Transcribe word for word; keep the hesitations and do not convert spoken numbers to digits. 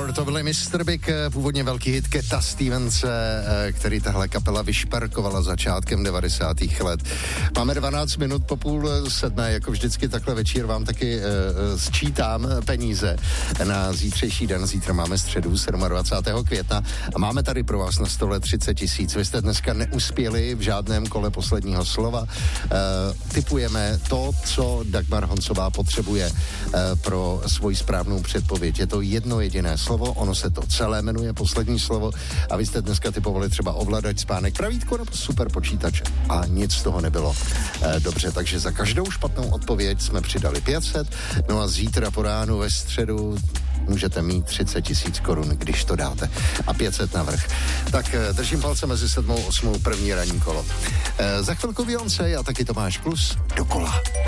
Together, to byl mister Big, původně velký hit Cata Stevence, který tahle kapela vyšperkovala začátkem devadesátých let. Máme dvanáct minut po půl sedmé, jako vždycky takhle večer vám taky uh, sčítám peníze na zítřejší den. Zítra máme středu dvacátého sedmého května a máme tady pro vás na stole třicet tisíc. Vy jste dneska neuspěli v žádném kole posledního slova. Uh, tipujeme to, co Dagmar Honcová potřebuje uh, pro svoji správnou předpověď. Je to jedno jediné slovo, ono se to celé jmenuje poslední slovo a vy jste dneska typovali třeba ovladač, spánek, pravítko nebo super počítač a nic z toho nebylo. E, dobře, takže za každou špatnou odpověď jsme přidali pět set, no a zítra po ránu ve středu můžete mít třicet tisíc korun, když to dáte. A pět set navrch. Tak e, držím palce mezi sedmou a osmou první ranní kolo. E, za chvilku Beyoncé a taky Tomáš Klus dokola.